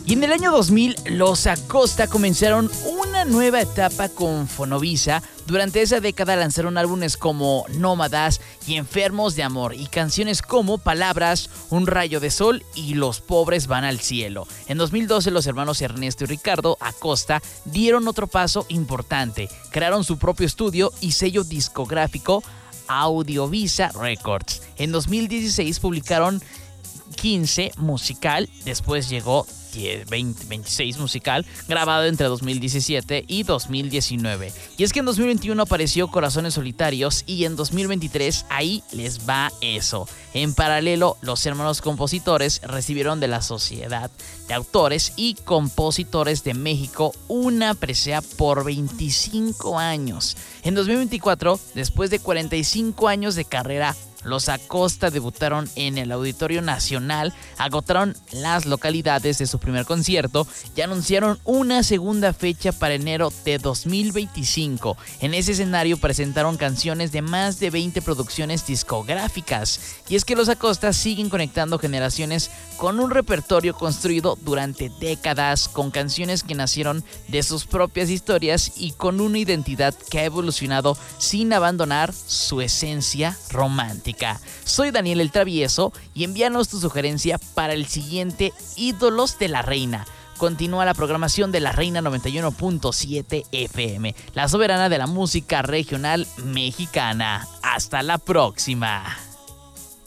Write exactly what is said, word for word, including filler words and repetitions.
Y en el año dos mil, los Acosta comenzaron una nueva etapa con Fonovisa. Durante esa década lanzaron álbumes como Nómadas y Enfermos de Amor y canciones como Palabras, Un Rayo de Sol y Los Pobres Van al Cielo. En dos mil doce, los hermanos Ernesto y Ricardo Acosta dieron otro paso importante. Crearon su propio estudio y sello discográfico, Audiovisa Records. En dos mil dieciséis publicaron quince musical, después llegó veinte, veintiséis musical, grabado entre dos mil diecisiete y dos mil diecinueve. Y es que en dos mil veintiuno apareció Corazones Solitarios y en dos mil veintitrés ahí les va eso. En paralelo, los hermanos compositores recibieron de la Sociedad de Autores y Compositores de México una presea por veinticinco años. En dos mil veinticuatro, después de cuarenta y cinco años de carrera, los Acosta debutaron en el Auditorio Nacional, agotaron las localidades de su primer concierto y anunciaron una segunda fecha para enero de dos mil veinticinco. En ese escenario presentaron canciones de más de veinte producciones discográficas. Y es que los Acosta siguen conectando generaciones con un repertorio construido durante décadas, con canciones que nacieron de sus propias historias y con una identidad que ha evolucionado sin abandonar su esencia romántica. Soy Daniel el Travieso y envíanos tu sugerencia para el siguiente Ídolos de la Reina. Continúa la programación de La Reina noventa y uno punto siete F M, la soberana de la música regional mexicana. Hasta la próxima.